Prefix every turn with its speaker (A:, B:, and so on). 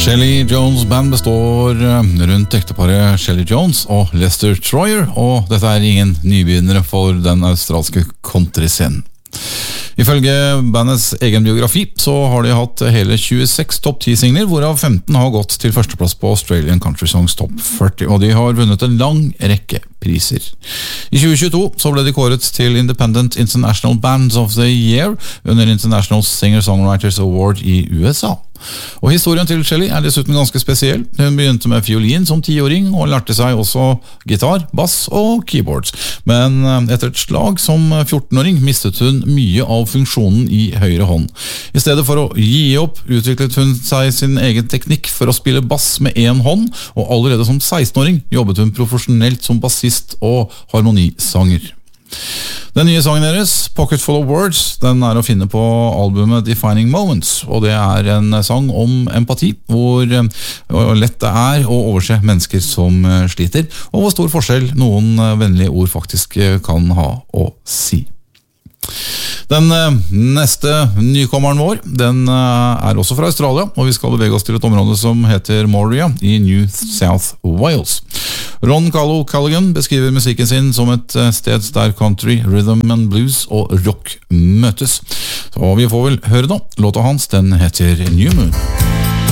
A: Shelley Jones Band består rundt ekteparet Shelley Jones og Lester Troyer, og dette er ingen nybegynnere for den australske countryscenen. Ifølge bandets egen biografi så har de hatt hele 26 topp 10-singler, hvorav 15 har gått til førsteplass på Australian Country Songs Top 40, og de har vunnet en lang rekke priser. I 2022 så ble de kåret til Independent International Bands of the Year under International Singer-Songwriters Award i USA. Og historien til Shelley er dessuten ganske spesiell. Hun begynte med fiolin som 10-åring og lærte seg også gitar, bass og keyboards. Men etter et slag som 14-åring mistet hun mye av funksjonen i høyre hånd. I stedet for å gi opp utviklet hun seg sin egen teknikk for å spille bass med en hånd, og allerede som 16-åring jobbet hun profesjonelt som bassist og harmonisanger. Den nye sangen deres, Pocket Full of Words, den er å finne på albumet Defining Moments, og det er en sang om empati, hvor lett det er å overse mennesker som sliter, og hvor stor forskjell noen vennlige ord faktisk kan ha å si. Den neste nykommeren vår, den er også fra Australia, og vi skal bevege oss til et område som heter Moria i New South Wales. Ron Carlo Callaghan beskriver musikken sin som et sted der country, rhythm and blues og rock møtes. Så vi får vel høre da. Låta hans, den heter New Moon.